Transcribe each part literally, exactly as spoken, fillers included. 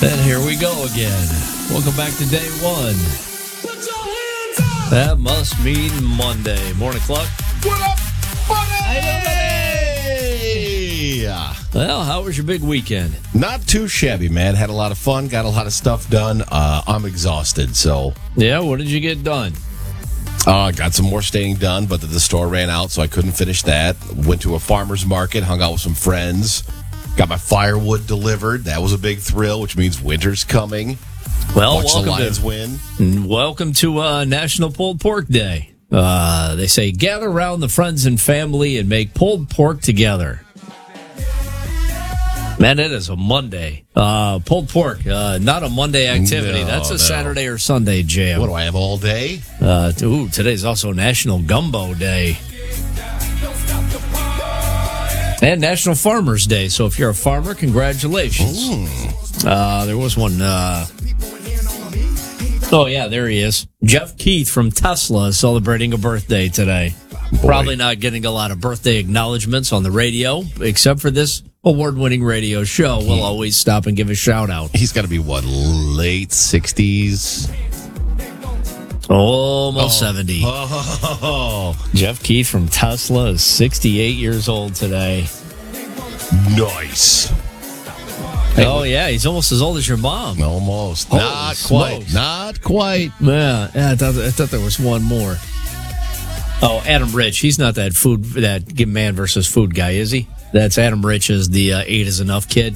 And here we go again. Welcome back to day one. That must mean Monday. Morning clock. What up, Monday? Well, how was your big weekend? Not too shabby, man. Had a lot of fun. Got a lot of stuff done. Uh, I'm exhausted, so. Yeah, what did you get done? Uh, got some more staying done, but the, the store ran out, so I couldn't finish that. Went to a farmer's market, hung out with some friends. Got my firewood delivered. That was a big thrill, which means winter's coming. Well, Watch welcome the Lions to, win. Welcome to uh, National Pulled Pork Day. Uh, they say gather around the friends and family and make pulled pork together. Man, it is a Monday. Uh, pulled pork, uh, not a Monday activity. No, That's a no. Saturday or Sunday jam. What do I have all day? Uh, ooh, today's also National Gumbo Day. And National Farmers Day. So if you're a farmer, congratulations. Mm. Uh, there was one. Uh, oh, yeah, there he is. Jeff Keith from Tesla is celebrating a birthday today. Boy. Probably not getting a lot of birthday acknowledgments on the radio, except for this award-winning radio show. We'll always stop and give a shout-out. He's got to be, what, late sixties? Almost oh. seventy. Oh, Jeff Keith from Tesla is sixty-eight years old today. nice. Oh, yeah, he's almost as old as your mom. Almost. Holy Not smokes. quite. Not quite. Yeah, yeah I, thought, I thought there was one more. Oh, Adam Rich. He's not that food, that man versus food guy, is he? That's Adam Rich is the uh, eight is enough kid.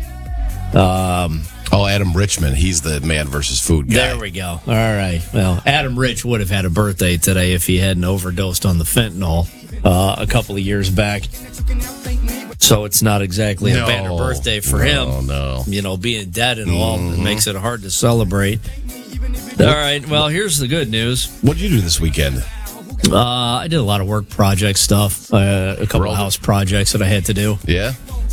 Um, oh, Adam Richman. He's the man versus food guy. There we go. All right. Well, Adam Rich would have had a birthday today if he hadn't overdosed on the fentanyl uh, a couple of years back. So it's not exactly a No. banner birthday for No, him. no. You know, being dead and all, Mhm. it makes it hard to celebrate. All right. Well, here's the good news. What did you do this weekend? Uh, I did a lot of work project stuff, uh, a couple Roll. of house projects that I had to do. Yeah?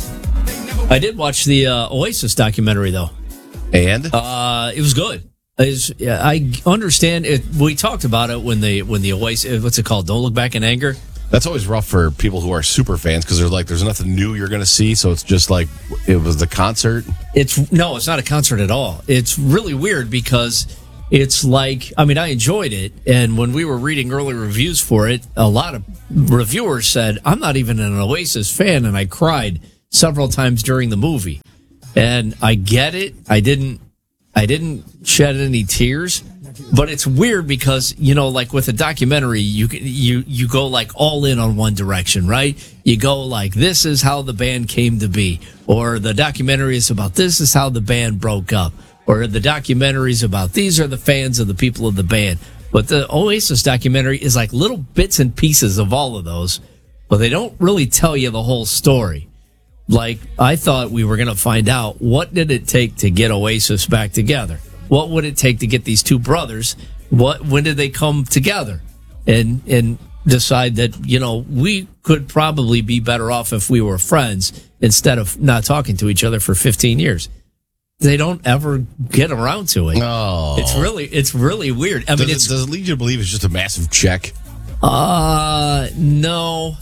I did watch the uh, Oasis documentary, though. And? Uh, it was good. It's, yeah, I understand it. We talked about it when the when the Oasis, what's it called? Don't Look Back in Anger. That's always rough for people who are super fans because there's like there's nothing new you're going to see, so it's just like it was the concert. It's no, it's not a concert at all. It's really weird because it's like, I mean, I enjoyed it, and when we were reading early reviews for it, a lot of reviewers said, I'm not even an Oasis fan, and I cried several times during the movie. And I get it. I didn't I didn't shed any tears, but it's weird because, you know, like with a documentary, you you you go like all in on one direction, right? You go like, this is how the band came to be, or the documentary is about this is how the band broke up, or the documentary is about these are the fans of the people of the band. But the Oasis documentary is like little bits and pieces of all of those, but they don't really tell you the whole story. Like, I thought we were going to find out, what did it take to get Oasis back together? What would it take to get these two brothers? What, when did they come together and, and decide that, you know, we could probably be better off if we were friends instead of not talking to each other for fifteen years? They don't ever get around to it. Oh. It's really, it's really weird. I Does, mean, it, it's, does it lead you to believe it's just a massive check? uh, no.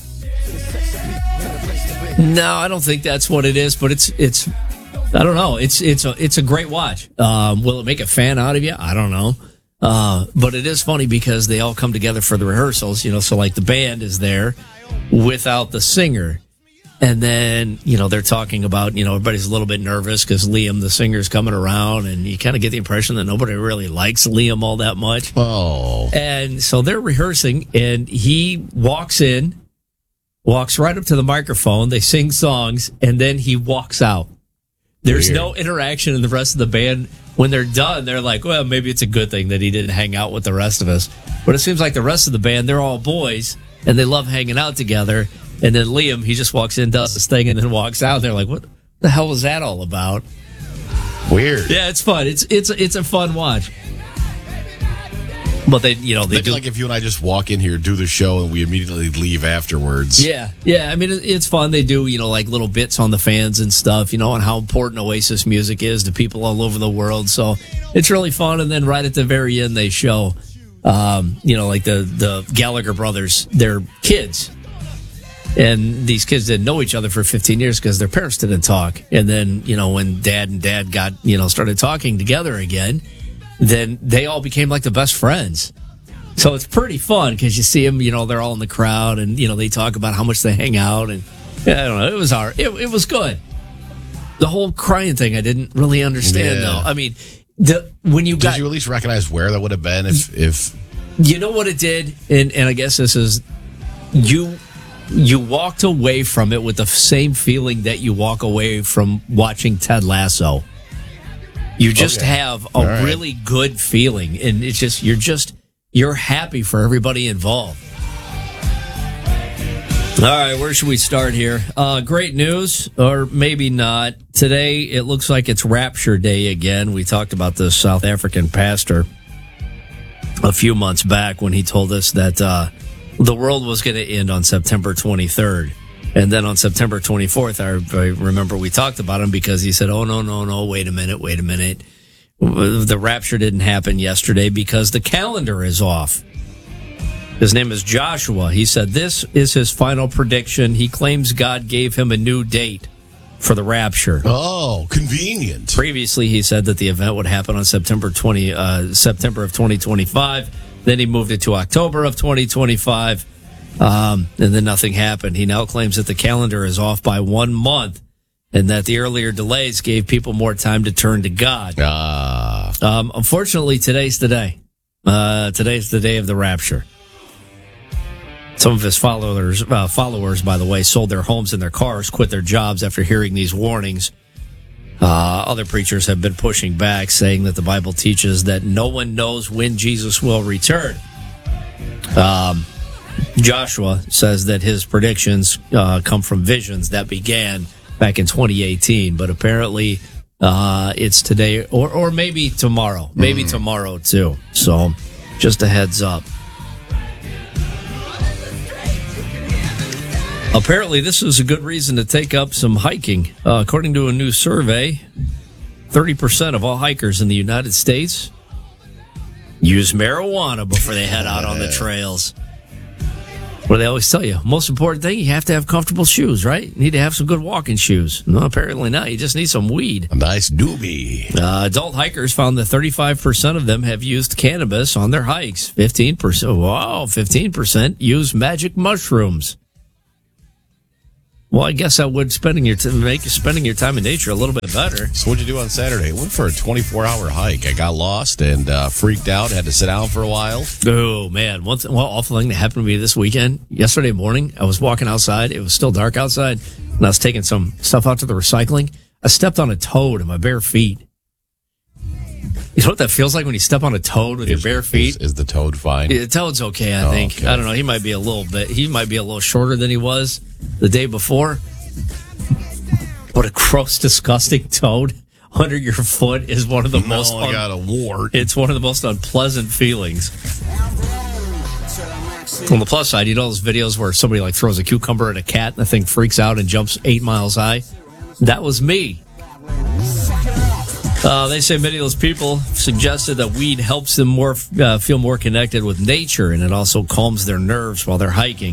No, I don't think that's what it is, but it's it's I don't know. It's it's a it's a great watch. Um, will it make a fan out of you? I don't know. Uh, but it is funny because they all come together for the rehearsals, you know, so like the band is there without the singer. And then, you know, they're talking about, you know, everybody's a little bit nervous because Liam, the singer's coming around, and you kind of get the impression that nobody really likes Liam all that much. Oh. And so they're rehearsing, and he walks in, walks right up to the microphone, they sing songs, and then he walks out. There's Weird. no interaction in the rest of the band. When they're done, they're like, well, maybe it's a good thing that he didn't hang out with the rest of us. But it seems like the rest of the band, they're all boys, and they love hanging out together. And then Liam, he just walks in, does his thing, and then walks out. They're like, what the hell was that all about? Weird. Yeah, it's fun. It's it's it's a fun watch. But they, you know, they Maybe do like if you and I just walk in here, do the show, and we immediately leave afterwards. Yeah, yeah. I mean, it- it's fun. They do, you know, like little bits on the fans and stuff, you know, and how important Oasis music is to people all over the world. So it's really fun. And then right at the very end, they show, um, you know, like the, the Gallagher brothers, their kids. And these kids didn't know each other for fifteen years because their parents didn't talk. And then, you know, when dad and dad got, you know, started talking together again, then they all became like the best friends. So it's pretty fun because you see them, you know, they're all in the crowd and, you know, they talk about how much they hang out. And yeah, I don't know. It was hard. It, it was good. The whole crying thing, I didn't really understand, Yeah. though. I mean, the when you Did got. you at least recognize where that would have been if, if You know what it did? And, and I guess this is. You. You walked away from it with the same feeling that you walk away from watching Ted Lasso. You just Okay. have a All right. really good feeling, and it's just you're just you're happy for everybody involved. All right, where should we start here? Uh, great news, or maybe not. Today, it looks like it's Rapture Day again. We talked about the South African pastor a few months back when he told us that uh, the world was going to end on September twenty-third. And then on September twenty-fourth, I, I remember we talked about him because he said, oh, no, no, no, wait a minute, wait a minute. The rapture didn't happen yesterday because the calendar is off. His name is Joshua. He said this is his final prediction. He claims God gave him a new date for the rapture. oh, convenient. Previously, he said that the event would happen on September twentieth, uh, September of twenty twenty-five. Then he moved it to October of twenty twenty-five, um, and then nothing happened. He now claims that the calendar is off by one month, and that the earlier delays gave people more time to turn to God. Ah, Um, unfortunately, today's the day. Uh, today's the day of the rapture. Some of his followers, uh, followers, by the way, sold their homes and their cars, quit their jobs after hearing these warnings. Uh, other preachers have been pushing back, saying that the Bible teaches that no one knows when Jesus will return. Um, Joshua says that his predictions uh, come from visions that began back in twenty eighteen, but apparently uh, it's today or, or maybe tomorrow. Maybe Mm. tomorrow, too. So just a heads up. Apparently, this is a good reason to take up some hiking. Uh, according to a new survey, thirty percent of all hikers in the United States use marijuana before they head out on the trails. What do they always tell you? Most important thing, you have to have comfortable shoes, right? You need to have some good walking shoes. No, apparently not. You just need some weed. a nice doobie. Uh, adult hikers found that thirty-five percent of them have used cannabis on their hikes. fifteen percent, wow, fifteen percent use magic mushrooms. Well, I guess that would spending your t- make spending your time in nature a little bit better. So what'd you do on Saturday? I went for a twenty-four hour hike. I got lost and uh, freaked out. Had to sit down for a while. Oh man, one th- well, awful thing that happened to me this weekend. Yesterday morning, I was walking outside. It was still dark outside, and I was taking some stuff out to the recycling. I stepped on a toad in my bare feet. You know what that feels like when you step on a toad with your bare feet? Is, is the toad fine? Yeah, Toad's okay, I Oh, think. okay. I don't know. He might be a little bit. He might be a little shorter than he was the day before. But a gross, disgusting toad under your foot is one of the most. I un- got a wart. it's one of the most unpleasant feelings. On the plus side, you know those videos where somebody like throws a cucumber at a cat and the thing freaks out and jumps eight miles high? That was me. Uh, they say many of those people suggested that weed helps them more uh, feel more connected with nature, and it also calms their nerves while they're hiking.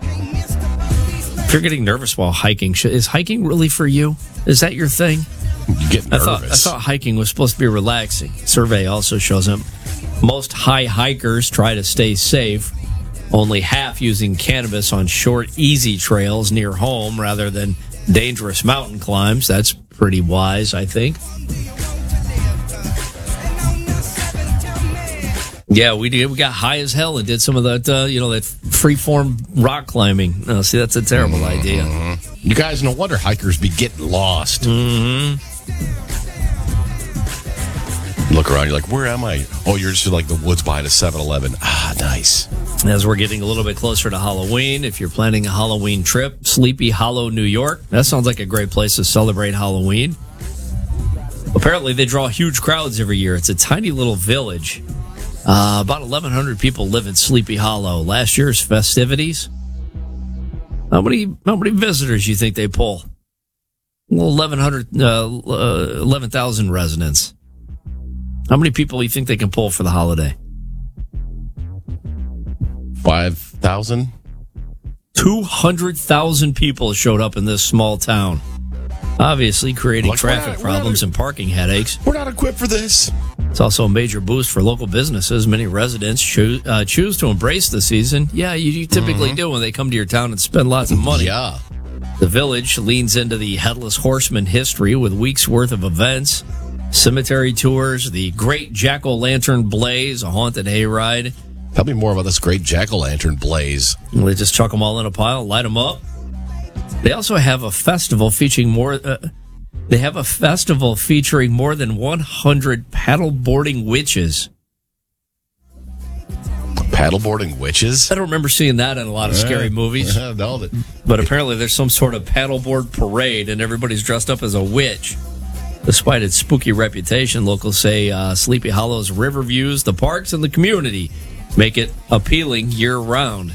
If you're getting nervous while hiking, sh- is hiking really for you? Is that your thing? You get I nervous. thought I thought hiking was supposed to be relaxing. Survey also shows that most high hikers try to stay safe. Only half using cannabis on short, easy trails near home rather than dangerous mountain climbs. That's pretty wise, I think. Yeah, we did. We got high as hell and did some of that, uh, you know, that free-form rock climbing. Uh, see, that's a terrible idea. You guys, no wonder hikers be getting lost. Mm-hmm. Look around, you're like, where am I? Oh, you're just in like the woods behind a seven eleven. Ah, nice. As we're getting a little bit closer to Halloween, if you're planning a Halloween trip, Sleepy Hollow, New York, that sounds like a great place to celebrate Halloween. Apparently, they draw huge crowds every year. It's a tiny little village. Uh, about eleven hundred people live in Sleepy Hollow. Last year's festivities, how many how many visitors you think they pull? Well, eleven hundred, uh, uh, eleven thousand residents. How many people do you think they can pull for the holiday? five thousand? two hundred thousand people showed up in this small town. Obviously creating Like, we're traffic not- we're problems not- and parking headaches. We're not equipped for this. It's also a major boost for local businesses. Many residents choose, uh, choose to embrace the season. Yeah, you, you typically mm-hmm. do when they come to your town and spend lots of money. Yeah. The village leans into the Headless Horseman history with weeks' worth of events, cemetery tours, the Great Jack-O-Lantern Blaze, a haunted hayride. Tell me more about this great jack-o'-lantern blaze. They just chuck them all in a pile, light them up. They also have a festival featuring more. Uh, they have a festival featuring more than one hundred paddleboarding witches. Paddleboarding witches? I don't remember seeing that in a lot of scary Uh, movies. Uh, no, that, But apparently there's some sort of paddleboard parade and everybody's dressed up as a witch. Despite its spooky reputation, locals say uh, Sleepy Hollow's river views, the parks, and the community make it appealing year-round.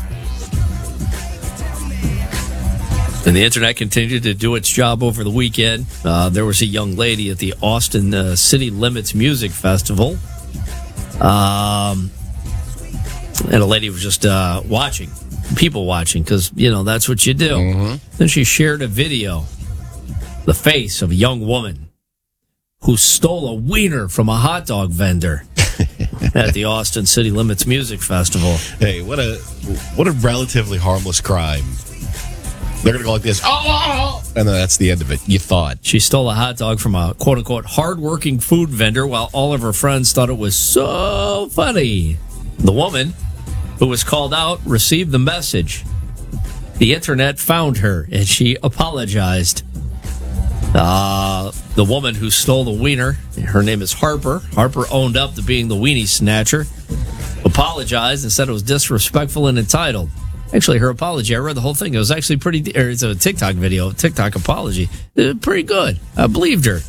And the internet continued to do its job over the weekend. Uh, there was a young lady at the Austin uh, City Limits Music Festival. Um, and a lady was just uh, watching, people watching, because, you know, that's what you do. Mm-hmm. Then she shared a video, the face of a young woman who stole a wiener from a hot dog vendor at the Austin City Limits Music Festival. Hey, what a what a relatively harmless crime. They're going to go like this, oh, and then that's the end of it. You thought. She stole a hot dog from a quote-unquote hard-working food vendor while all of her friends thought it was so funny. The woman, who was called out, received the message. The internet found her, and she apologized. Uh, the woman who stole the wiener, her name is Harper. Harper owned up to being the weenie snatcher, apologized and said it was disrespectful and entitled. Actually, her apology, I read the whole thing. It was actually pretty, or it's a TikTok video, TikTok apology. It was pretty good. I believed her.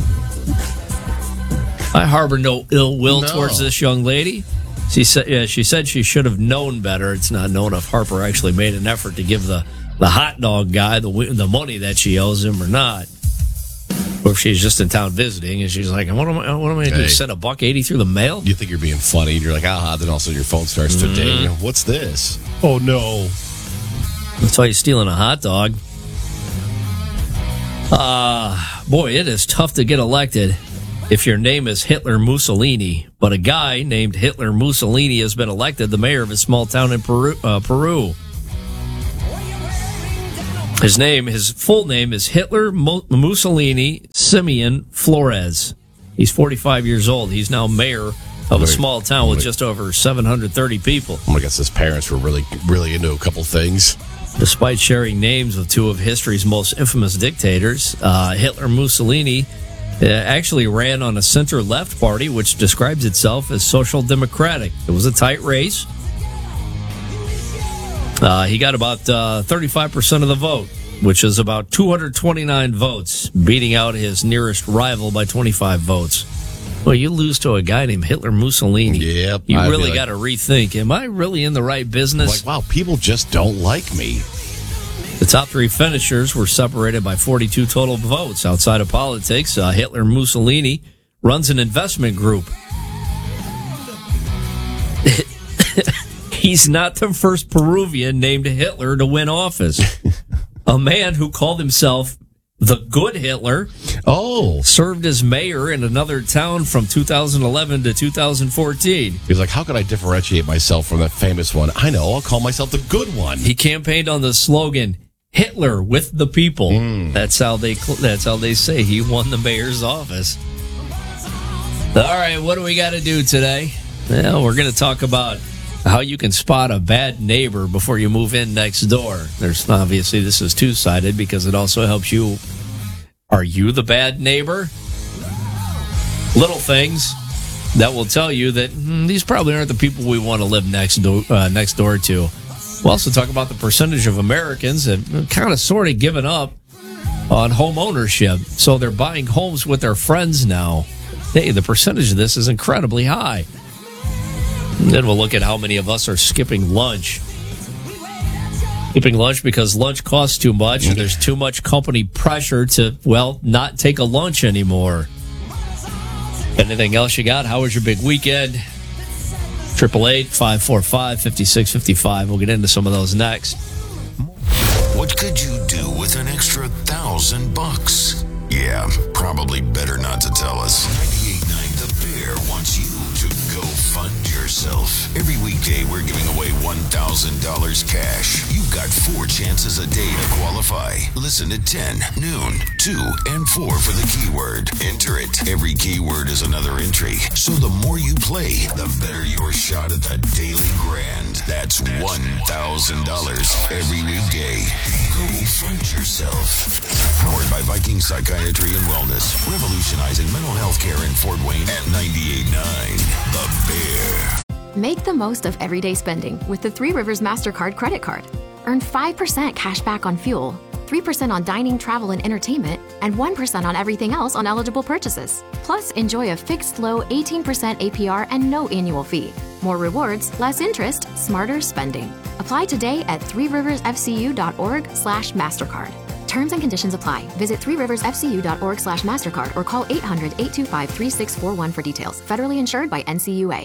I harbor no ill will No. towards this young lady. She said, yeah, she said she should have known better. It's not known if Harper actually made an effort to give the, the hot dog guy the the money that she owes him or not. Or if she's just in town visiting and she's like, what am I, what am I going to do? Hey. Send a buck eighty through the mail? You think you're being funny, and you're like, ah, then also your phone starts to ding. What's this? Oh, no. That's why you're stealing a hot dog. Uh, boy, it is tough to get elected if your name is Hitler Mussolini. But a guy named Hitler Mussolini has been elected the mayor of a small town in Peru. Uh, Peru. His name, his full name is Hitler Mo- Mussolini Simeon Flores. He's forty-five years old. He's now mayor of a small town with just over seven hundred thirty people. I guess his parents were really, really into a couple things. Despite sharing names with two of history's most infamous dictators, uh, Hitler Mussolini uh, actually ran on a center-left party, which describes itself as social democratic. It was a tight race. Uh, he got about uh, thirty-five percent of the vote, which is about two hundred twenty-nine votes, beating out his nearest rival by twenty-five votes. Well, you lose to a guy named Hitler Mussolini. Yep, You I'd be really like- got to rethink, am I really in the right business? Like, wow, people just don't like me. The top three finishers were separated by forty-two total votes. Outside of politics, uh, Hitler Mussolini runs an investment group. He's not the first Peruvian named Hitler to win office. A man who called himself the Good Hitler Oh. served as mayor in another town from two thousand eleven to two thousand fourteen. He's like, how can I differentiate myself from that famous one? I know, I'll call myself the good one. He campaigned on the slogan "Hitler with the people." Mm. That's how they. That's how they say he won the mayor's office. All right, what do we got to do today? Well, we're going to talk about how you can spot a bad neighbor before you move in next door. There's obviously this is two-sided because it also helps you. Are you the bad neighbor? Little things that will tell you that mm, these probably aren't the people we want to live next door uh, next door to. We'll also talk about the percentage of Americans that kind of sort of given up on home ownership, so they're buying homes with their friends now. Hey, the percentage of this is incredibly high. And then we'll look at how many of us are skipping lunch. Skipping lunch because lunch costs too much and there's too much company pressure to, well, not take a lunch anymore. Anything else you got? How was your big weekend? Triple eight five four five five six five five. We'll get into some of those next. What could you do with an extra thousand bucks? Yeah, probably better not to tell us. ninety-eight point nine The Bear wants you to go fund yourself. Every weekday, we're giving away one thousand dollars cash. You've got four chances a day to qualify. Listen at ten, noon, two, and four for the keyword. Enter it. Every keyword is another entry. So the more you play, the better your shot at the daily grand. That's one thousand dollars every weekday. Go fund yourself. Powered by Viking Psychiatry and Wellness. Revolutionizing mental health care in Fort Wayne at ninety-eight point nine The Bear. Make the most of everyday spending with the Three Rivers MasterCard credit card. Earn five percent cash back on fuel, three percent on dining, travel, and entertainment, and one percent on everything else on eligible purchases. Plus, enjoy a fixed low eighteen percent A P R and no annual fee. More rewards, less interest, smarter spending. Apply today at three rivers f c u dot org slash MasterCard. Terms and conditions apply. Visit three rivers f c u dot org slash MasterCard or call eight hundred, eight two five, three six four one for details. Federally insured by N C U A.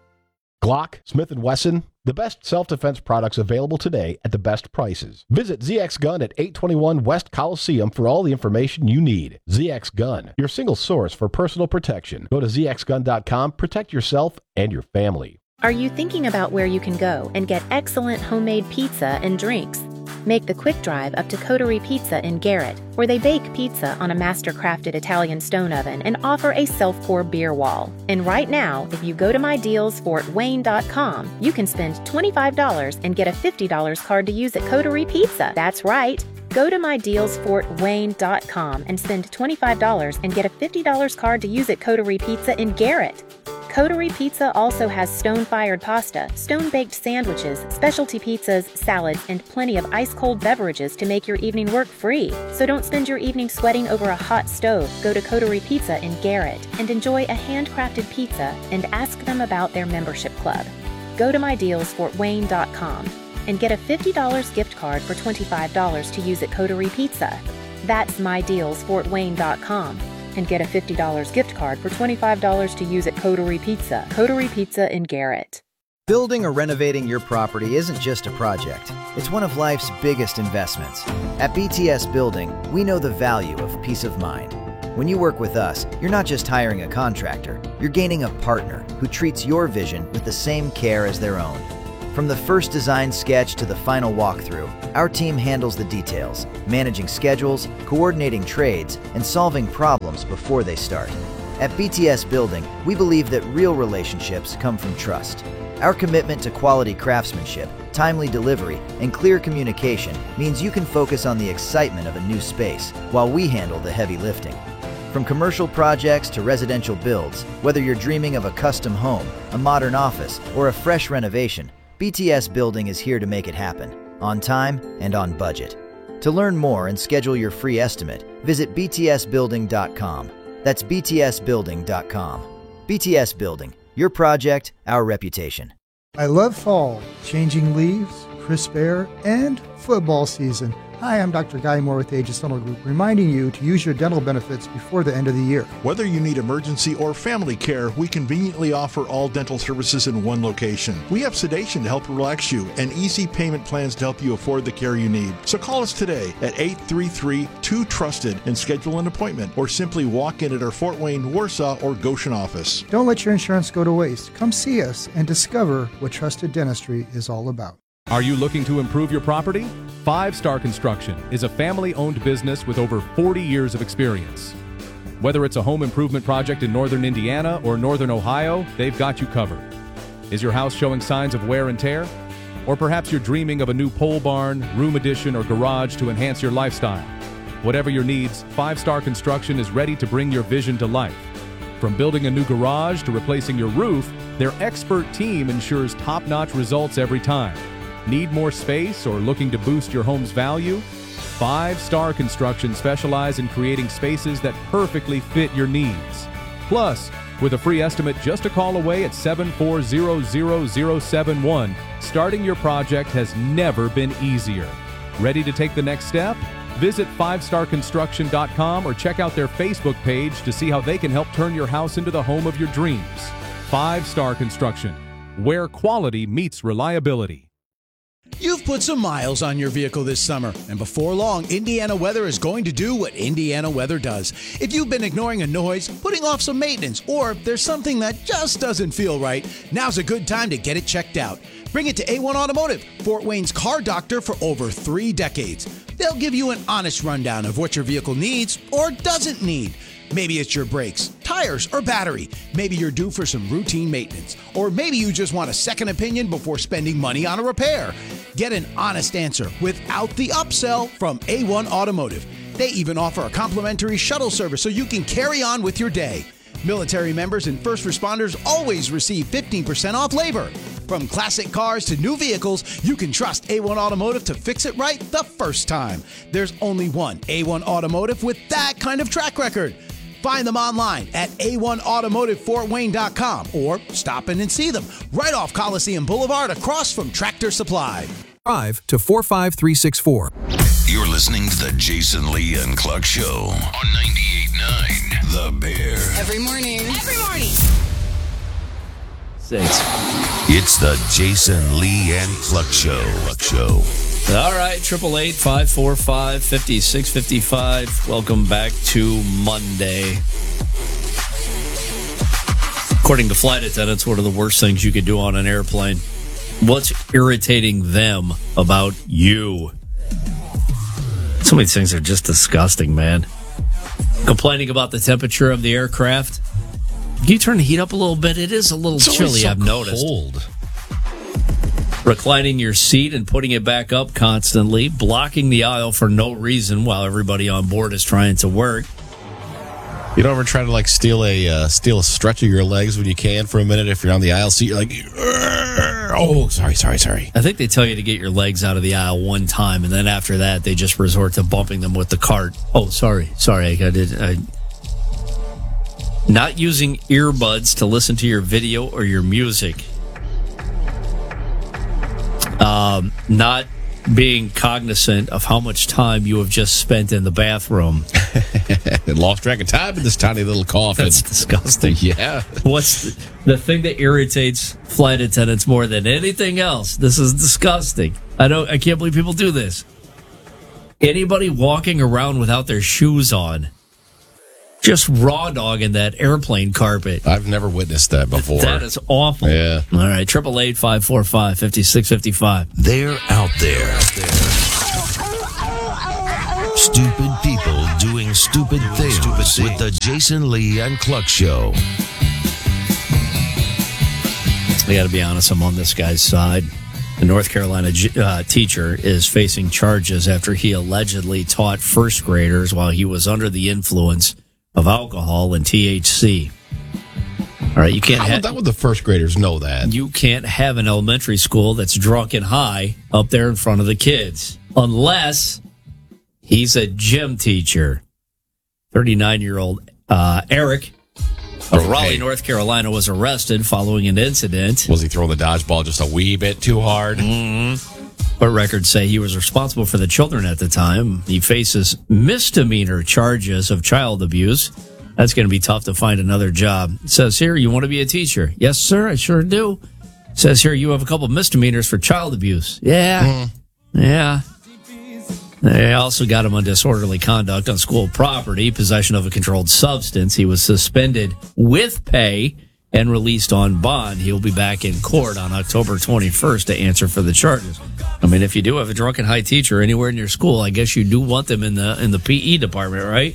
Glock, Smith and Wesson, the best self-defense products available today at the best prices. Visit Z X Gun at eight twenty-one West Coliseum for all the information you need. Z X Gun, your single source for personal protection. Go to z x gun dot com, protect yourself and your family. Are you thinking about where you can go and get excellent homemade pizza and drinks? Make the quick drive up to Coterie Pizza in Garrett, where they bake pizza on a master-crafted Italian stone oven and offer a self-pour beer wall. And right now, if you go to my deals fort wayne dot com, you can spend twenty-five dollars and get a fifty dollars card to use at Coterie Pizza. That's right. Go to my deals fort wayne dot com and spend twenty-five dollars and get a fifty dollars card to use at Coterie Pizza in Garrett. Coterie Pizza also has stone-fired pasta, stone-baked sandwiches, specialty pizzas, salads, and plenty of ice-cold beverages to make your evening work free. So don't spend your evening sweating over a hot stove. Go to Coterie Pizza in Garrett and enjoy a handcrafted pizza and ask them about their membership club. Go to my deals fort wayne dot com and get a fifty dollars gift card for twenty-five dollars to use at Coterie Pizza. That's my deals fort wayne dot com. And get a fifty dollars gift card for twenty-five dollars to use at Coterie Pizza. Coterie Pizza in Garrett. Building or renovating your property isn't just a project. It's one of life's biggest investments. At B T S Building, we know the value of peace of mind. When you work with us, you're not just hiring a contractor. You're gaining a partner who treats your vision with the same care as their own. From the first design sketch to the final walkthrough, our team handles the details, managing schedules, coordinating trades, and solving problems before they start. At B T S Building, we believe that real relationships come from trust. Our commitment to quality craftsmanship, timely delivery, and clear communication means you can focus on the excitement of a new space while we handle the heavy lifting. From commercial projects to residential builds, whether you're dreaming of a custom home, a modern office, or a fresh renovation, B T S Building is here to make it happen, on time and on budget. To learn more and schedule your free estimate, visit b t s building dot com. That's b t s building dot com. B T S Building, your project, our reputation. I love fall, changing leaves, crisp air, and football season. Hi, I'm Doctor Guy Moore with Aegis Dental Group, reminding you to use your dental benefits before the end of the year. Whether you need emergency or family care, we conveniently offer all dental services in one location. We have sedation to help relax you and easy payment plans to help you afford the care you need. So call us today at eight three three, two trusted and schedule an appointment, or simply walk in at our Fort Wayne, Warsaw, or Goshen office. Don't let your insurance go to waste. Come see us and discover what trusted dentistry is all about. Are you looking to improve your property? Five Star Construction is a family-owned business with over forty years of experience. Whether it's a home improvement project in northern Indiana or northern Ohio, they've got you covered. Is your house showing signs of wear and tear? Or perhaps you're dreaming of a new pole barn, room addition, or garage to enhance your lifestyle. Whatever your needs, Five Star Construction is ready to bring your vision to life. From building a new garage to replacing your roof, their expert team ensures top-notch results every time. Need more space or looking to boost your home's value? Five Star Construction specializes in creating spaces that perfectly fit your needs. Plus, with a free estimate just a call away at seven four zero zero zero seven one, starting your project has never been easier. Ready to take the next step? Visit five star construction dot com or check out their Facebook page to see how they can help turn your house into the home of your dreams. Five Star Construction, where quality meets reliability. You've put some miles on your vehicle this summer, and before long, Indiana Weather is going to do what Indiana Weather does. If you've been ignoring a noise, putting off some maintenance, or there's something that just doesn't feel right, now's a good time to get it checked out. Bring it to A one Automotive, Fort Wayne's car doctor for over three decades. They'll give you an honest rundown of what your vehicle needs or doesn't need. Maybe it's your brakes, tires, or battery. Maybe you're due for some routine maintenance. Or maybe you just want a second opinion before spending money on a repair. Get an honest answer without the upsell from A one Automotive. They even offer a complimentary shuttle service so you can carry on with your day. Military members and first responders always receive fifteen percent off labor. From classic cars to new vehicles, you can trust A one Automotive to fix it right the first time. There's only one A one Automotive with that kind of track record. Find them online at A one automotive fort wayne dot com or stop in and see them right off Coliseum Boulevard across from Tractor Supply. Drive to four five three six four. You're listening to the Jason Lee and Cluck Show on ninety-eight point nine The Bear. Every morning. Every morning. Six. It's the Jason Lee and Cluck Show. Cluck Show. All right, triple eight five four five fifty six fifty five. Welcome back to Monday. According to flight attendants, what are the worst things you could do on an airplane? What's irritating them about you? Some of these things are just disgusting, man. Complaining about the temperature of the aircraft. Can you turn the heat up a little bit? It is a little it's chilly, so I've noticed. Cold. Reclining your seat and putting it back up constantly, blocking the aisle for no reason while everybody on board is trying to work. You don't ever try to like steal a uh, steal a stretch of your legs when you can for a minute if you're on the aisle seat. You're like, oh, sorry, sorry, sorry. I think they tell you to get your legs out of the aisle one time, and then after that, they just resort to bumping them with the cart. Oh, sorry, sorry, I did. I, not using earbuds to listen to your video or your music. Um, not being cognizant of how much time you have just spent in the bathroom. Lost track of time in this tiny little coffin. That's disgusting. Yeah. What's the, the thing that irritates flight attendants more than anything else? This is disgusting. I don't. I can't believe people do this. Anybody walking around without their shoes on, just raw dogging that airplane carpet. I've never witnessed that before. That is awful. Yeah. All right, triple eight five four five fifty six fifty five. They're out there. Stupid people doing stupid things stupid with the Jason Lee and Cluck Show. I got to be honest, I'm on this guy's side. The North Carolina uh, teacher is facing charges after he allegedly taught first graders while he was under the influence of alcohol and T H C. All right, you can't have that. Would the first graders know that? You can't have an elementary school that's drunk and high up there in front of the kids unless he's a gym teacher. thirty-nine-year-old uh, Eric of Okay. Raleigh, North Carolina, was arrested following an incident. Was he throwing the dodgeball just a wee bit too hard? Mm-hmm. But records say he was responsible for the children at the time. He faces misdemeanor charges of child abuse. That's going to be tough to find another job. It says here, you want to be a teacher? Yes, sir, I sure do. It says here, you have a couple misdemeanors for child abuse. Yeah, mm. yeah. They also got him on disorderly conduct on school property, possession of a controlled substance. He was suspended with pay and released on bond. He'll be back in court on October twenty-first to answer for the charges. I mean, if you do have a drunken high teacher anywhere in your school, I guess you do want them in the in the P E department, right?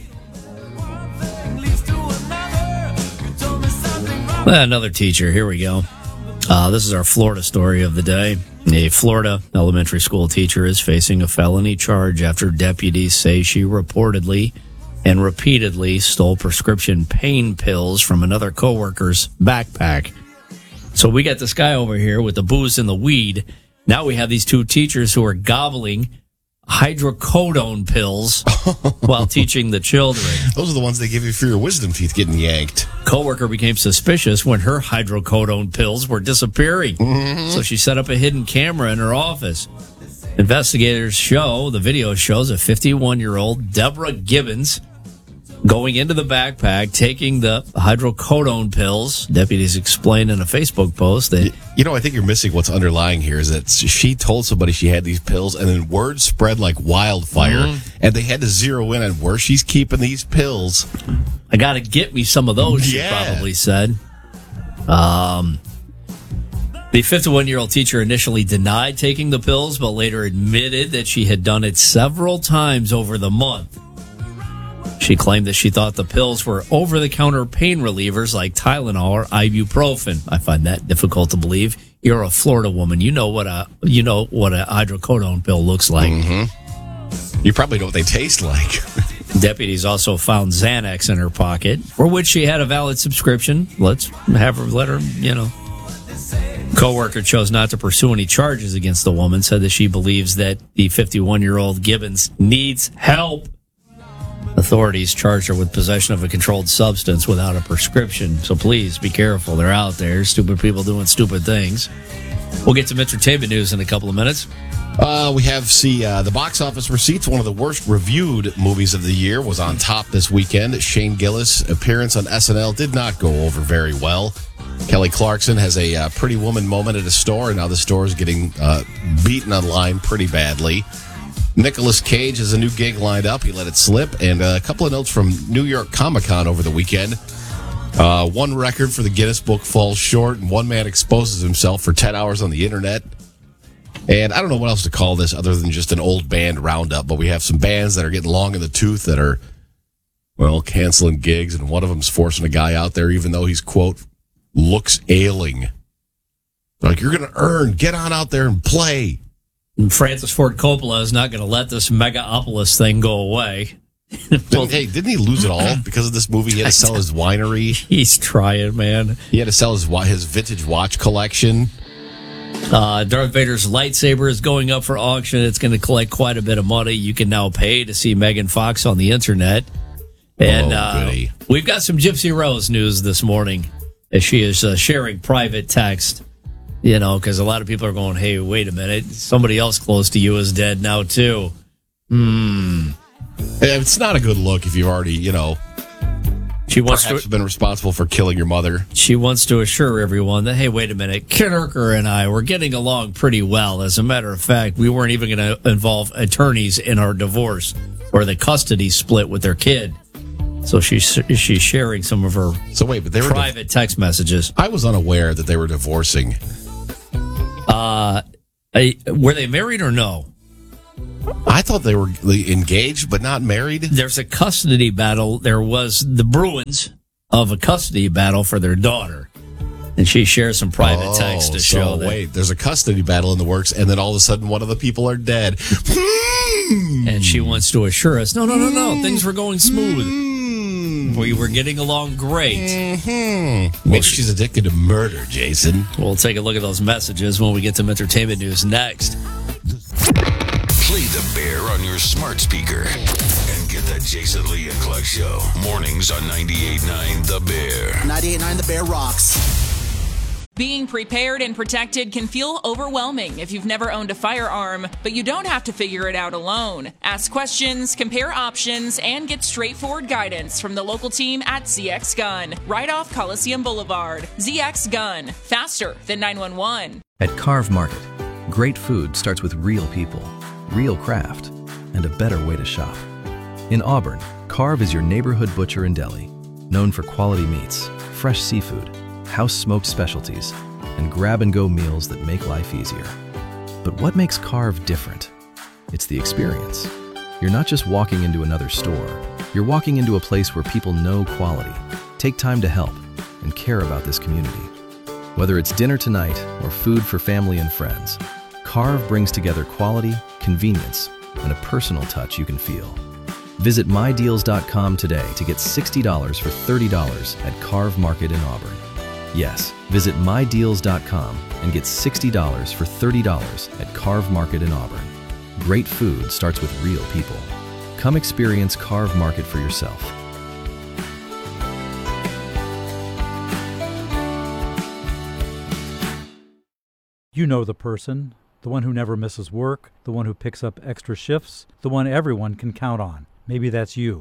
Another teacher. Here we go. Uh, this is our Florida story of the day. A Florida elementary school teacher is facing a felony charge after deputies say she reportedly and repeatedly stole prescription pain pills from another coworker's backpack. So we got this guy over here with the booze and the weed. Now we have these two teachers who are gobbling hydrocodone pills while teaching the children. Those are the ones they give you for your wisdom teeth getting yanked. Coworker became suspicious when her hydrocodone pills were disappearing. Mm-hmm. So she set up a hidden camera in her office. Investigators show, the video shows a fifty-one-year-old Deborah Gibbons going into the backpack, taking the hydrocodone pills. Deputies explained in a Facebook post that... You know, I think you're missing what's underlying here is that she told somebody she had these pills, and then word spread like wildfire, mm-hmm. and they had to zero in on where she's keeping these pills. I got to get me some of those, she yeah. probably said. Um... The fifty-one-year-old teacher initially denied taking the pills, but later admitted that she had done it several times over the month. She claimed that she thought the pills were over-the-counter pain relievers like Tylenol or ibuprofen. I find that difficult to believe. You're a Florida woman. You know what a you know what a hydrocodone pill looks like. Mm-hmm. You probably know what they taste like. Deputies also found Xanax in her pocket, for which she had a valid subscription. Let's have her let her, you know. Co-worker chose not to pursue any charges against the woman, said that she believes that the fifty-one-year-old Gibbons needs help. Authorities charged her with possession of a controlled substance without a prescription. So please be careful. They're out there. Stupid people doing stupid things. We'll get to entertainment news in a couple of minutes. Uh, we have see uh, the box office receipts. One of the worst reviewed movies of the year was on top this weekend. Shane Gillis' appearance on S N L did not go over very well. Kelly Clarkson has a uh, pretty woman moment at a store, and now the store is getting uh, beaten online pretty badly. Nicolas Cage has a new gig lined up. He let it slip. And uh, a couple of notes from New York Comic Con over the weekend. Uh, one record for the Guinness Book falls short, and one man exposes himself for ten hours on the internet. And I don't know what else to call this other than just an old band roundup, but we have some bands that are getting long in the tooth that are, well, canceling gigs, and one of them's forcing a guy out there even though he's, quote, looks ailing. Like, you're going to earn. Get on out there and play. And Francis Ford Coppola is not going to let this Megapolis thing go away. Well, hey, didn't he lose it all because of this movie? He had to sell his winery. He's trying, man. He had to sell his his vintage watch collection. Uh, Darth Vader's lightsaber is going up for auction. It's going to collect quite a bit of money. You can now pay to see Megan Fox on the internet. And oh, uh, we've got some Gypsy Rose news this morning as she is uh, sharing private text. You know, because a lot of people are going, hey, wait a minute. Somebody else close to you is dead now, too. Hmm. It's not a good look if you've already, you know, she wants perhaps to, been responsible for killing your mother. She wants to assure everyone that, hey, wait a minute. Kirker and I were getting along pretty well. As a matter of fact, we weren't even going to involve attorneys in our divorce or the custody split with their kid. So she's she's sharing some of her so wait, but they were private div- text messages. I was unaware that they were divorcing. Uh, I, were they married or no? I thought they were engaged but not married. There's a custody battle. There was the Bruins of a custody battle for their daughter. And she shares some private oh, text to so show that. Wait, there's a custody battle in the works, and then all of a sudden one of the people are dead. And she wants to assure us, no, no, no, no, things were going smooth. We were getting along great. Mm-hmm. Maybe she's addicted to murder, Jason. We'll take a look at those messages when we get to entertainment news next. Play the Bear on your smart speaker and get the Jason Lee and Clark Show. Mornings on ninety-eight point nine The Bear. ninety-eight point nine The Bear rocks. Being prepared and protected can feel overwhelming if you've never owned a firearm, but you don't have to figure it out alone. Ask questions, compare options, and get straightforward guidance from the local team at Z X Gun, right off Coliseum Boulevard. Z X Gun, faster than nine one one. At Carve Market, great food starts with real people, real craft, and a better way to shop. In Auburn, Carve is your neighborhood butcher and deli, known for quality meats, fresh seafood, house-smoked specialties, and grab-and-go meals that make life easier. But what makes Carve different? It's the experience. You're not just walking into another store. You're walking into a place where people know quality, take time to help, and care about this community. Whether it's dinner tonight or food for family and friends, Carve brings together quality, convenience, and a personal touch you can feel. Visit my deals dot com today to get sixty dollars for thirty dollars at Carve Market in Auburn. Yes, visit my deals dot com and get sixty dollars for thirty dollars at Carve Market in Auburn. Great food starts with real people. Come experience Carve Market for yourself. You know the person, the one who never misses work, the one who picks up extra shifts, the one everyone can count on. Maybe that's you.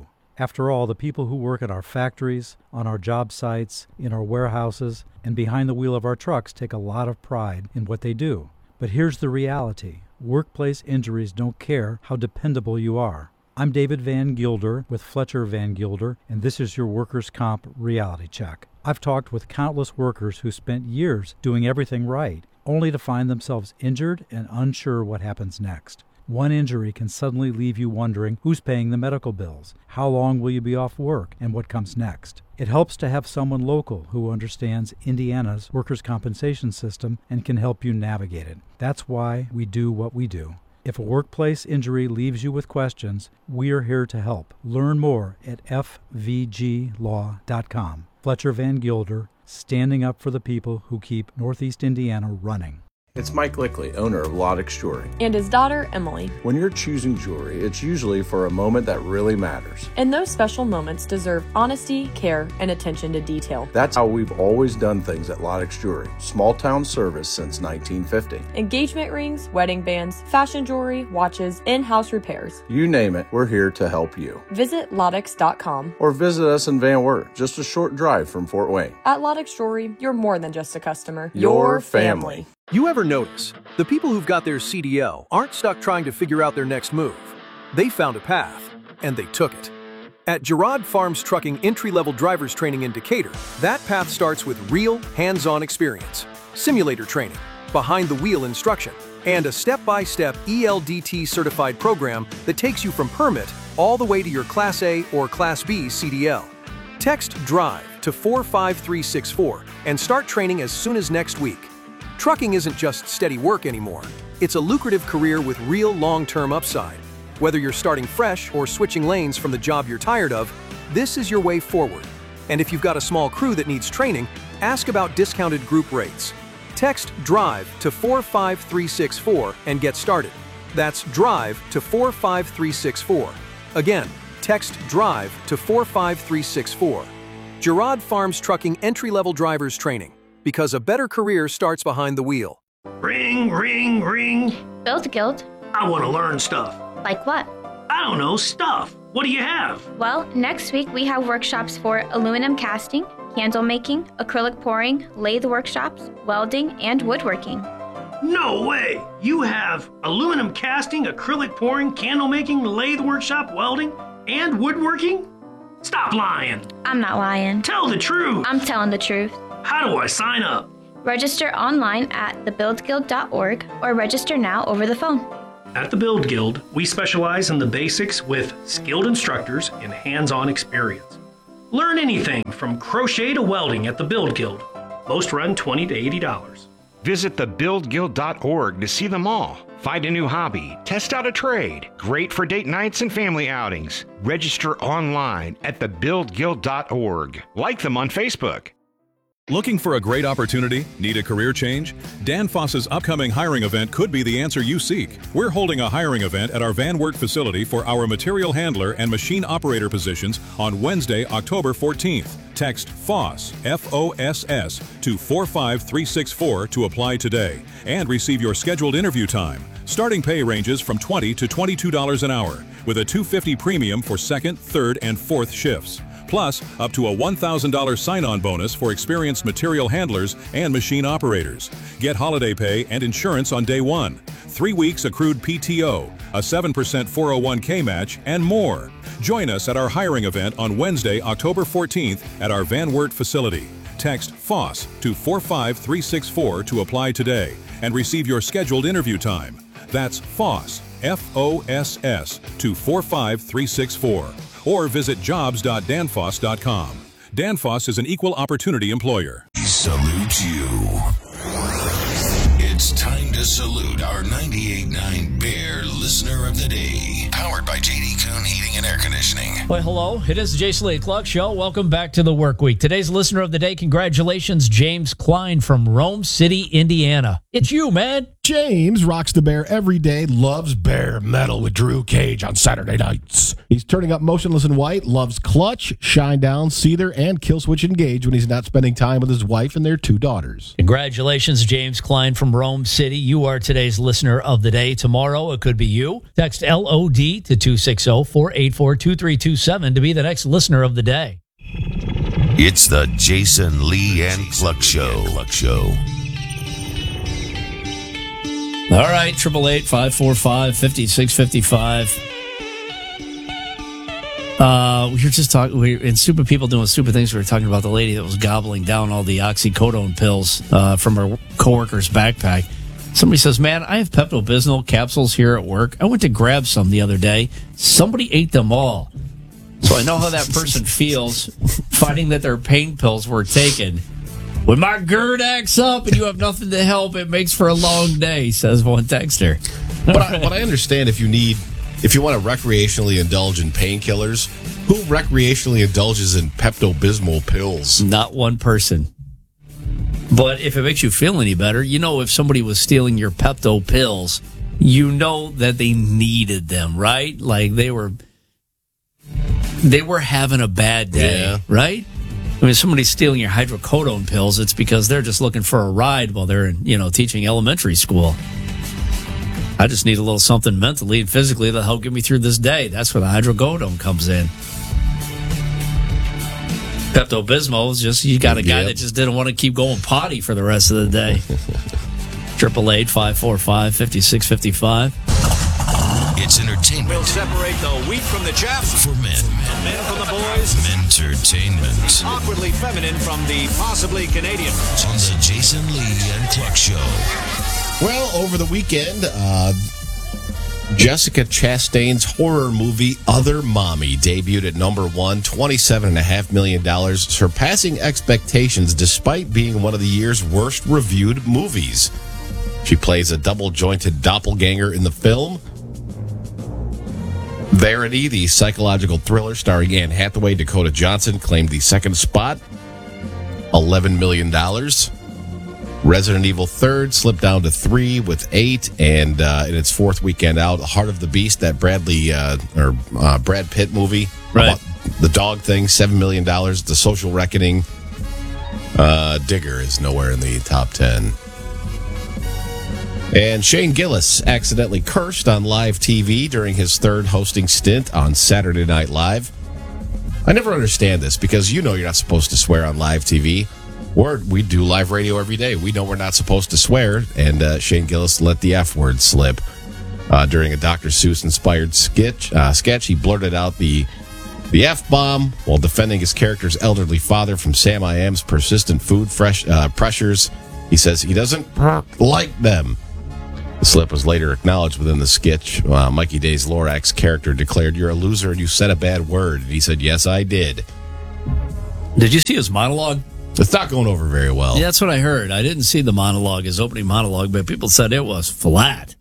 After all, the people who work at our factories, on our job sites, in our warehouses, and behind the wheel of our trucks take a lot of pride in what they do. But here's the reality. Workplace injuries don't care how dependable you are. I'm David Van Gilder with Fletcher Van Gilder, and this is your Workers' Comp Reality Check. I've talked with countless workers who spent years doing everything right, only to find themselves injured and unsure what happens next. One injury can suddenly leave you wondering who's paying the medical bills, how long will you be off work, and what comes next. It helps to have someone local who understands Indiana's workers' compensation system and can help you navigate it. That's why we do what we do. If a workplace injury leaves you with questions, we are here to help. Learn more at f v g law dot com. Fletcher Van Gilder, standing up for the people who keep Northeast Indiana running. It's Mike Lickley, owner of Lodex Jewelry. And his daughter, Emily. When you're choosing jewelry, it's usually for a moment that really matters. And those special moments deserve honesty, care, and attention to detail. That's how we've always done things at Lodex Jewelry. Small town service since nineteen fifty. Engagement rings, wedding bands, fashion jewelry, watches, in-house repairs. You name it, we're here to help you. Visit Lodex dot com. Or visit us in Van Wert, just a short drive from Fort Wayne. At Lodex Jewelry, you're more than just a customer. Your family. You ever notice the people who've got their C D L aren't stuck trying to figure out their next move? They found a path, and they took it. At Gerard Farms Trucking entry-level driver's training in Decatur, that path starts with real, hands-on experience, simulator training, behind-the-wheel instruction, and a step-by-step E L D T-certified program that takes you from permit all the way to your Class A or Class B C D L. Text DRIVE to four five three six four and start training as soon as next week. Trucking isn't just steady work anymore. It's a lucrative career with real long-term upside. Whether you're starting fresh or switching lanes from the job you're tired of, this is your way forward. And if you've got a small crew that needs training, ask about discounted group rates. Text DRIVE to four five three six four and get started. That's DRIVE to four five three six four. Again, text DRIVE to four five three six four. Gerard Farms Trucking entry-level drivers training. Because a better career starts behind the wheel. Ring, ring, ring. Build Guild. I want to learn stuff. Like what? I don't know, stuff. What do you have? Well, next week we have workshops for aluminum casting, candle making, acrylic pouring, lathe workshops, welding, and woodworking. No way! You have aluminum casting, acrylic pouring, candle making, lathe workshop, welding, and woodworking? Stop lying. I'm not lying. Tell the truth. I'm telling the truth. How do I sign up? Register online at the build guild dot org or register now over the phone. At the Build Guild, we specialize in the basics with skilled instructors and hands-on experience. Learn anything from crochet to welding at the Build Guild. Most run twenty to eighty dollars. Visit the build guild dot org to see them all. Find a new hobby, test out a trade. Great for date nights and family outings. Register online at the build guild dot org. Like them on Facebook. Looking for a great opportunity? Need a career change? Danfoss's upcoming hiring event could be the answer you seek. We're holding a hiring event at our Van Wert facility for our material handler and machine operator positions on Wednesday, October fourteenth. Text FOSS, F O S S, to four five three six four to apply today and receive your scheduled interview time. Starting pay ranges from twenty dollars to twenty-two dollars an hour, with a two hundred fifty dollars premium for second, third, and fourth shifts. Plus, up to a one thousand dollars sign-on bonus for experienced material handlers and machine operators. Get holiday pay and insurance on day one, three weeks accrued P T O, a seven percent four oh one K match, and more. Join us at our hiring event on Wednesday, October fourteenth at our Van Wert facility. Text FOSS to four five three six four to apply today and receive your scheduled interview time. That's FOSS, F O S S, to four five three six four. Or visit jobs dot danfoss dot com. Danfoss is an equal opportunity employer. We salute you. It's time to salute our ninety-eight point nine Bear Listener of the Day. Powered by J D Kuhn Heating and Air Conditioning. Well, hello. It is the Jason Lee Clark Show. Welcome back to the Work Week. Today's Listener of the Day, congratulations, James Klein from Rome City, Indiana. It's you, man. James rocks the Bear every day, loves Bear Metal with Drew Cage on Saturday nights. He's turning up Motionless in White, loves Clutch, Shinedown, Seether, and Killswitch Engage when he's not spending time with his wife and their two daughters. Congratulations, James Klein from Rome City. You are today's Listener of the Day. Tomorrow, it could be you. Text L O D to two six zero four eight eight four, two three two seven to be the next listener of the day. It's the Jason Lee and Cluck Show. Cluck Show. All right, triple eight five four five fifty six fifty five. Uh, we were just talking, we in Stupid People Doing Stupid Things, we were talking about the lady that was gobbling down all the oxycodone pills uh, from her coworker's backpack. Somebody says, man, I have Pepto-Bismol capsules here at work. I went to grab some the other day. Somebody ate them all. So I know how that person feels finding that their pain pills were taken. When my GERD acts up and you have nothing to help, it makes for a long day, says one texter. But I, but I understand if you need, if you want to recreationally indulge in painkillers, who recreationally indulges in Pepto-Bismol pills? Not one person. But if it makes you feel any better, you know, if somebody was stealing your Pepto pills, you know that they needed them, right? Like they were, they were having a bad day, Yeah. right? I mean, if somebody's stealing your hydrocodone pills, it's because they're just looking for a ride while they're, you know, teaching elementary school. I just need a little something mentally and physically that'll help get me through this day. That's where the hydrocodone comes in. Pepto-Bismol is just, you got a guy Yep. that just didn't want to keep going potty for the rest of the day. Triple eight five four five fifty six fifty five. It's entertainment. We'll separate the wheat from the chaff. For men. The men from the boys. Mentertainment. Awkwardly feminine from the possibly Canadian. On the Jason Lee and Cluck Show. Well, over the weekend, uh, Jessica Chastain's horror movie Other Mommy debuted at number one, twenty-seven point five million dollars, surpassing expectations despite being one of the year's worst reviewed movies. She plays a double-jointed doppelganger in the film. Verity, the psychological thriller starring Anne Hathaway, Dakota Johnson, claimed the second spot, eleven million dollars. Resident Evil Third slipped down to three with eight, and uh, in its fourth weekend out, Heart of the Beast, that Bradley uh, or uh, Brad Pitt movie, Right. about the dog thing, seven million dollars. The Social Reckoning, uh, Digger is nowhere in the top ten. And Shane Gillis accidentally cursed on live T V during his third hosting stint on Saturday Night Live. I never understand this because you know you're not supposed to swear on live T V. We're, we do live radio every day. We know we're not supposed to swear, and uh, Shane Gillis let the F word slip. Uh, during a Doctor Seuss-inspired sketch, uh, sketch, he blurted out the the F-bomb while defending his character's elderly father from Sam I Am's persistent food fresh, uh, pressures. He says he doesn't like them. The slip was later acknowledged within the sketch. Uh, Mikey Day's Lorax character declared, "You're a loser and you said a bad word." And he said, "Yes, I did." Did you see his monologue? It's not going over very well. Yeah, that's what I heard. I didn't see the monologue, his opening monologue, but people said it was flat.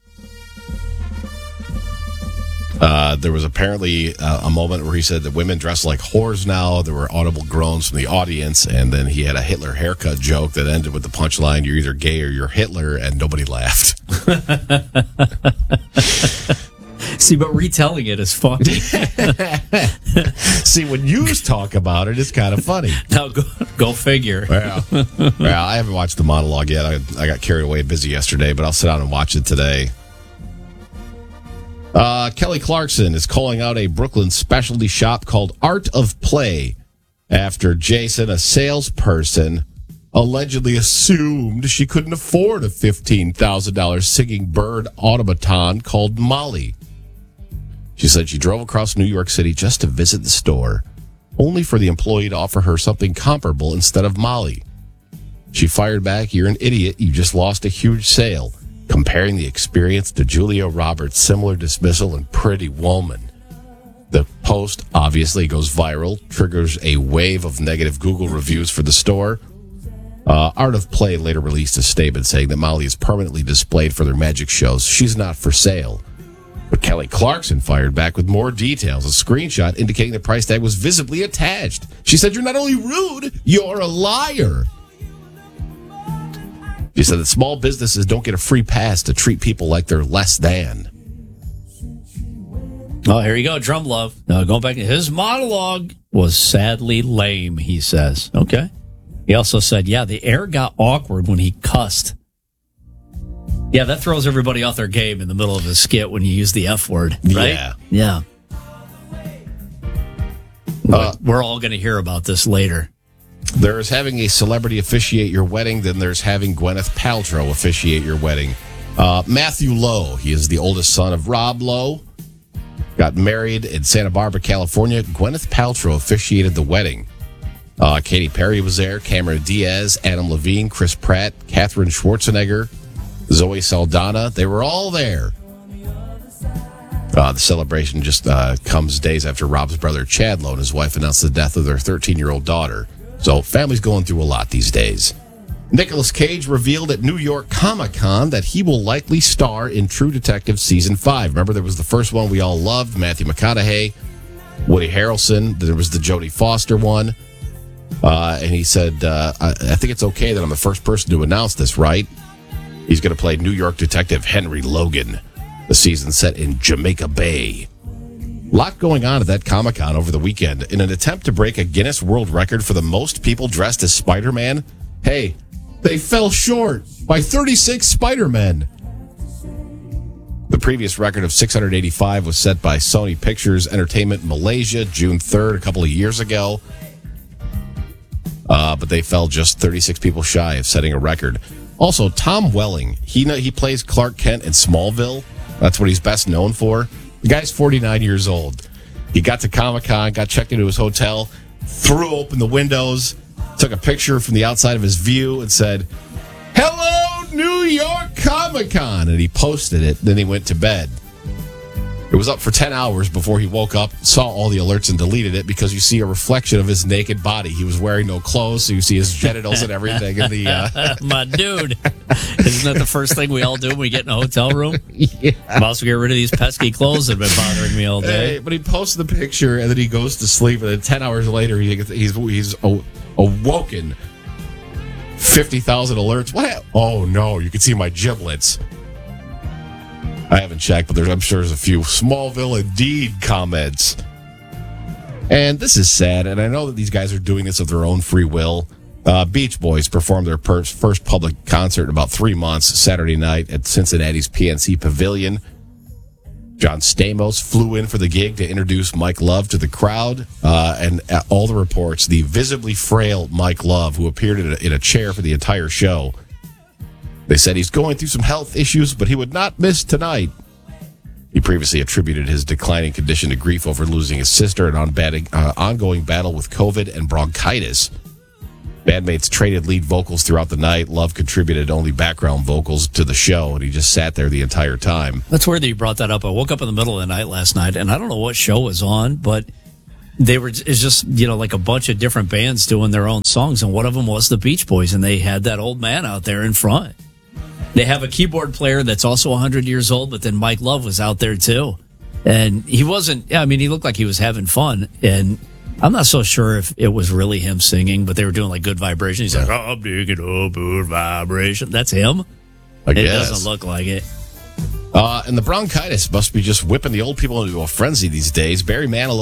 Uh, there was apparently uh, a moment where he said that women dress like whores now. There were audible groans from the audience, and then he had a Hitler haircut joke that ended with the punchline, "You're either gay or you're Hitler," and nobody laughed. See, but retelling it is funny. See, when you talk about it, it's kind of funny. Now, go, go figure. Well, well, I haven't watched the monologue yet. I, I got carried away busy yesterday, but I'll sit down and watch it today. Uh, Kelly Clarkson is calling out a Brooklyn specialty shop called Art of Play after Jason, a salesperson, allegedly assumed she couldn't afford a fifteen thousand dollars singing bird automaton called Molly. She said she drove across New York City just to visit the store, only for the employee to offer her something comparable instead of Molly. She fired back, "You're an idiot. You just lost a huge sale," comparing the experience to Julia Roberts' similar dismissal in Pretty Woman. The post obviously goes viral, triggers a wave of negative Google reviews for the store. Uh, Art of Play later released a statement saying that Molly is permanently displayed for their magic shows. She's not for sale. But Kelly Clarkson fired back with more details, a screenshot indicating the price tag was visibly attached. She said, "You're not only rude, you're a liar." She said that small businesses don't get a free pass to treat people like they're less than. Oh, here you go, drum love. Now, going back, his monologue was sadly lame, he says. Okay. He also said, yeah, the air got awkward when he cussed. Yeah, that throws everybody off their game in the middle of a skit when you use the F word, right? Yeah. Yeah. Uh, We're all going to hear about this later. There's having a celebrity officiate your wedding, then there's having Gwyneth Paltrow officiate your wedding. Uh, Matthew Lowe, he is the oldest son of Rob Lowe, got married in Santa Barbara, California. Gwyneth Paltrow officiated the wedding. Uh, Katy Perry was there, Cameron Diaz, Adam Levine, Chris Pratt, Katherine Schwarzenegger, Zoe Saldana. They were all there. Uh, the celebration just uh, comes days after Rob's brother Chad Lowe and his wife announced the death of their thirteen-year-old daughter. So family's going through a lot these days. Nicolas Cage revealed at New York Comic Con that he will likely star in True Detective Season five. Remember, there was the first one we all loved, Matthew McConaughey, Woody Harrelson. There was the Jodie Foster one. Uh, and he said, uh, I, I think it's okay that I'm the first person to announce this, right? He's going to play New York Detective Henry Logan. The season set in Jamaica Bay. A lot going on at that Comic-Con over the weekend. In an attempt to break a Guinness World Record for the most people dressed as Spider-Man, hey, they fell short by thirty-six Spider-Men. The previous record of six hundred eighty-five was set by Sony Pictures Entertainment Malaysia June third, a couple of years ago. Uh, but they fell just thirty-six people shy of setting a record. Also, Tom Welling, he he plays Clark Kent in Smallville. That's what he's best known for. The guy's forty-nine years old. He got to Comic-Con, got checked into his hotel, threw open the windows, took a picture from the outside of his view and said, "Hello, New York Comic-Con," and he posted it. Then he went to bed. It was up for ten hours before he woke up, saw all the alerts, and deleted it because you see a reflection of his naked body. He was wearing no clothes, so you see his genitals and everything in the... Uh... My dude. Isn't that the first thing we all do when we get in a hotel room? Yeah. I'm also get rid of these pesky clothes that have been bothering me all day. Hey, but he posts the picture, and then he goes to sleep, and then ten hours later, he, he's he's awoken. fifty thousand alerts. What? Oh, no, you can see my giblets. I haven't checked, but there's, I'm sure there's a few Smallville indeed comments. And this is sad, and I know that these guys are doing this of their own free will. Uh, Beach Boys performed their per- first public concert in about three months Saturday night at Cincinnati's P N C Pavilion. John Stamos flew in for the gig to introduce Mike Love to the crowd. Uh, and at all the reports, the visibly frail Mike Love, who appeared in a, in a chair for the entire show, they said he's going through some health issues, but he would not miss tonight. He previously attributed his declining condition to grief over losing his sister and on batting, uh, ongoing battle with COVID and bronchitis. Bandmates traded lead vocals throughout the night. Love contributed only background vocals to the show, and he just sat there the entire time. That's weird that you brought that up. I woke up in the middle of the night last night, and I don't know what show was on, but they were it's just, you know, like a bunch of different bands doing their own songs, and one of them was the Beach Boys, and they had that old man out there in front. They have a keyboard player that's also one hundred years old, but then Mike Love was out there too. And he wasn't, I mean, he looked like he was having fun, and I'm not so sure if it was really him singing, but they were doing like Good Vibration. He's like, "Oh, I'm digging up Good Vibration." That's him? I it guess. doesn't look like it. Uh, and the bronchitis must be just whipping the old people into a frenzy these days. Barry Manilow